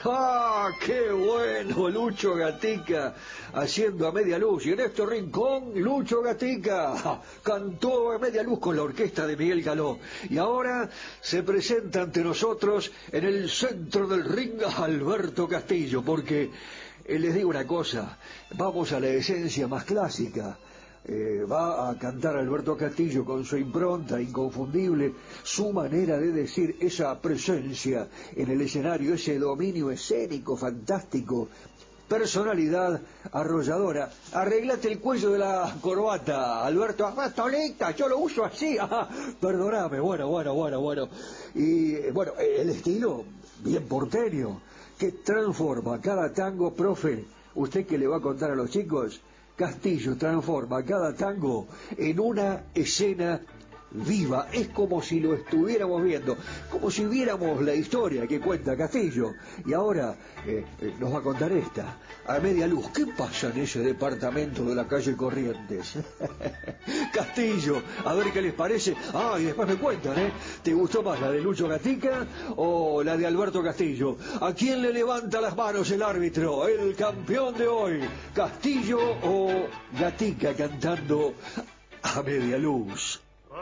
¡Ah, qué bueno! Lucho Gatica haciendo a media luz. Y en este rincón, Lucho Gatica cantó a media luz con la orquesta de Miguel Caló. Y ahora se presenta ante nosotros en el centro del ring Alberto Castillo, porque les digo una cosa, vamos a la esencia más clásica. Va a cantar Alberto Castillo con su impronta inconfundible, su manera de decir, esa presencia en el escenario, ese dominio escénico fantástico, personalidad arrolladora. Arreglate el cuello de la corbata, Alberto. Tolita, yo lo uso así. Perdóname, bueno. Y bueno, el estilo bien porteño, que transforma cada tango, profe. ¿Usted qué le va a contar a los chicos? Castillo transforma cada tango en una escena viva, es como si lo estuviéramos viendo, como si viéramos la historia que cuenta Castillo. Y ahora nos va a contar esta, a media luz. ¿Qué pasa en ese departamento de la calle Corrientes? Castillo, a ver qué les parece. Ah, y después me cuentan, ¿te gustó más la de Lucho Gatica o la de Alberto Castillo? ¿A quién le levanta las manos el árbitro, el campeón de hoy? ¿Castillo o Gatica cantando a media luz?